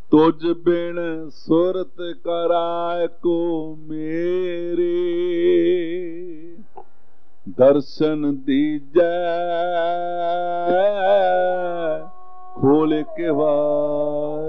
तुझ बिन सुरत कराय को मेरे, दर्शन दीजै खोल के वार।